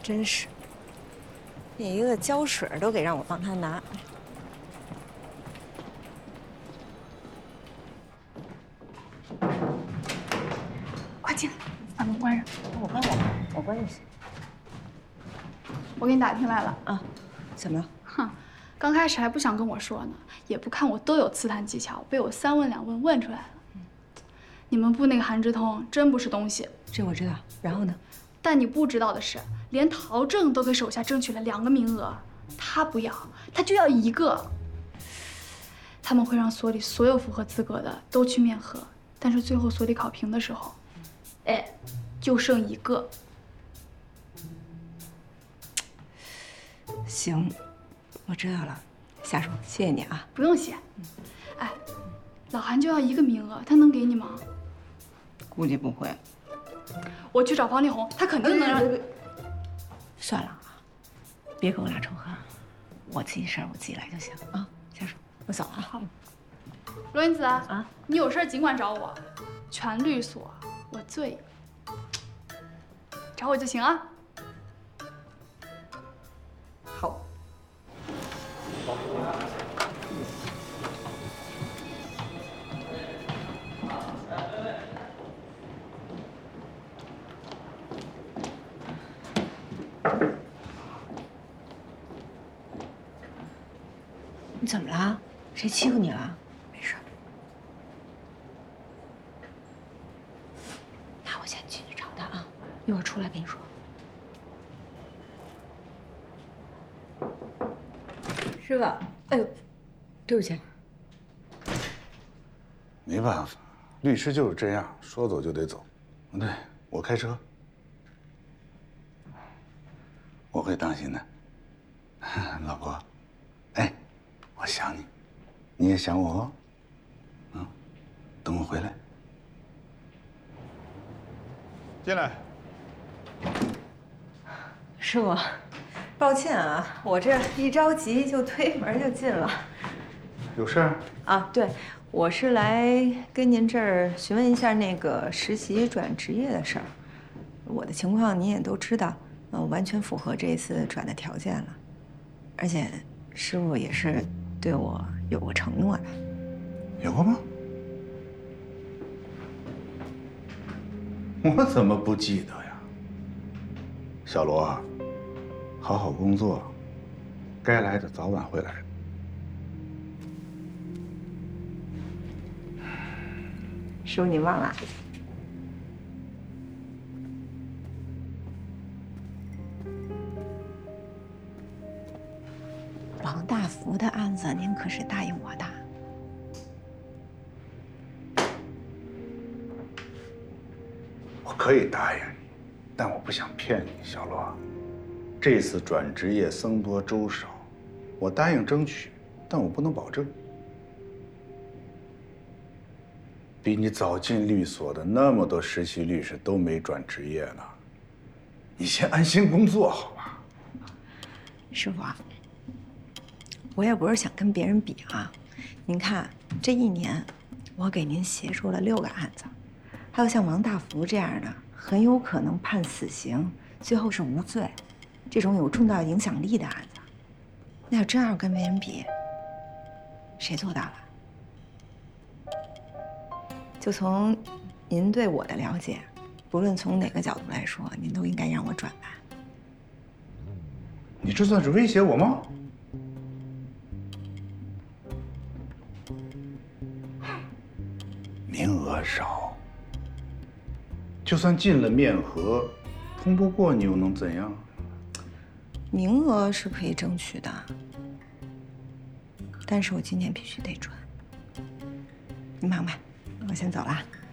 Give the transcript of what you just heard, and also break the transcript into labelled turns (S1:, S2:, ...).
S1: 真是，连一个胶水都给让我帮他拿。
S2: 快进来，把门关上。
S1: 我关我，我关就行。
S2: 我给你打听来了
S1: 啊，怎么了？
S2: 哼，刚开始还不想跟我说呢，也不看我都有刺探技巧，被我3问2问问出来了。你们部那个韩之通真不是东西。
S1: 这我知道。然后呢？
S2: 但你不知道的是，连陶正都给手下争取了2个名额，他不要，他就要1个。他们会让所里所有符合资格的都去面核，但是最后所里考评的时候，哎，就剩1个。
S1: 行，我知道了，夏叔，谢谢你啊。
S2: 不用谢。哎，老韩就要1个名额，他能给你吗？
S1: 估计不会。
S2: 我去找方力宏，他肯定能让。
S1: 算了啊，别跟我俩仇恨，我自己事儿我自己来就行啊。夏叔，我走了啊。好。
S2: 罗云子啊，你有事尽管找我，全律所我最，找我就行啊。
S1: 好。你怎么了？谁欺负你了？没事。那我先进去找他啊，一会儿出来跟你说。师傅，哎呦，对不起。
S3: 没办法，律师就是这样，说走就得走。对，我开车，我会当心的。老婆，哎，我想你，你也想我哦。嗯，等我回来。进来。
S1: 师傅，抱歉啊，我这一着急就推门就进了。
S3: 有事儿？
S1: 啊，对，我是来跟您这儿询问一下那个实习转职业的事儿。我的情况您也都知道，完全符合这次转的条件了。而且师傅也是对我有过承诺的。
S3: 有过吗？我怎么不记得呀？小罗，好好工作，该来的早晚会来的。
S1: 师傅，你忘了？王大福的案子，您可是答应我的。
S3: 我可以答应你，但我不想骗你，小罗。这次转职业僧多粥少，我答应争取，但我不能保证。比你早进律所的那么多实习律师都没转职业呢，你先安心工作好吧？
S1: 师傅啊，我也不是想跟别人比啊。您看这1年，我给您协助了6个案子，还有像王大福这样的，很有可能判死刑，最后是无罪，这种有重大影响力的案子，那要真要跟别人比，谁做到了？就从您对我的了解，不论从哪个角度来说，您都应该让我转吧。
S3: 你这算是威胁我吗？名额少，就算进了面核，通不过你又能怎样？
S1: 名额是可以争取的，但是我今年必须得转。你忙吧，我先走了。